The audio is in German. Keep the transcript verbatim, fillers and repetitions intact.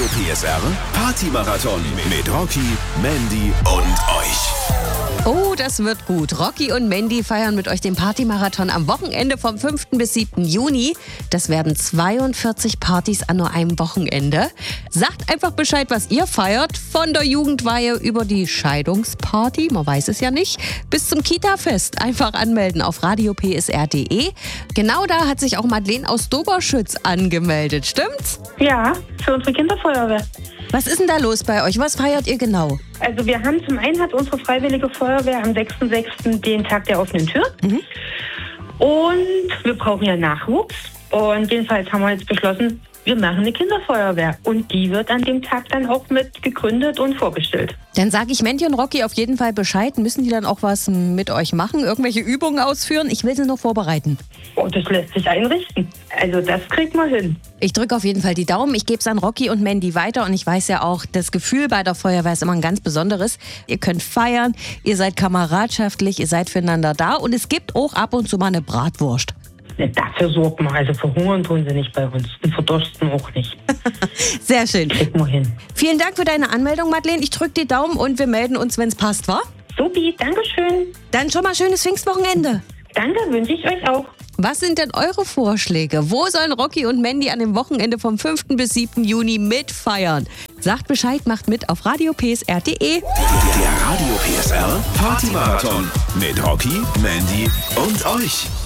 P S R Partymarathon mit Rocky, Mandy und euch. Oh, das wird gut. Rocky und Mandy feiern mit euch den Partymarathon am Wochenende vom fünften bis siebten Juni. Das werden zweiundvierzig Partys an nur einem Wochenende. Sagt einfach Bescheid, was ihr feiert. Von der Jugendweihe über die Scheidungsparty, man weiß es ja nicht, bis zum Kita-Fest. Einfach anmelden auf radio p s r punkt d e. Genau da hat sich auch Madeleine aus Doberschütz angemeldet, stimmt's? Ja, für unsere Kinderfeuerwehr. Was ist denn da los bei euch? Was feiert ihr genau? Also wir haben zum einen hat unsere Freiwillige Feuerwehr am sechsten sechsten den Tag der offenen Tür. Mhm. Und wir brauchen ja Nachwuchs. Und jedenfalls haben wir jetzt beschlossen, wir machen eine Kinderfeuerwehr. Und die wird an dem Tag dann auch mit gegründet und vorgestellt. Dann sage ich Mandy und Rocky auf jeden Fall Bescheid. Müssen die dann auch was mit euch machen? Irgendwelche Übungen ausführen? Ich will sie noch vorbereiten. Oh, das lässt sich einrichten. Also das kriegt man hin. Ich drücke auf jeden Fall die Daumen. Ich gebe es an Rocky und Mandy weiter. Und ich weiß ja auch, das Gefühl bei der Feuerwehr ist immer ein ganz besonderes. Ihr könnt feiern, ihr seid kameradschaftlich, ihr seid füreinander da. Und es gibt auch ab und zu mal eine Bratwurst. Dafür sorgt man. Also verhungern tun sie nicht bei uns. Und verdursten auch nicht. Sehr schön. Kriegt man hin. Vielen Dank für deine Anmeldung, Madeleine. Ich drücke die Daumen und wir melden uns, wenn es passt, wa? Supi, Dankeschön. Dann schon mal schönes Pfingstwochenende. Danke, wünsche ich euch auch. Was sind denn eure Vorschläge? Wo sollen Rocky und Mandy an dem Wochenende vom fünften bis siebten Juni mitfeiern? Sagt Bescheid, macht mit auf radio p s r punkt d e. Der Radio P S R Partymarathon mit Rocky, Mandy und euch.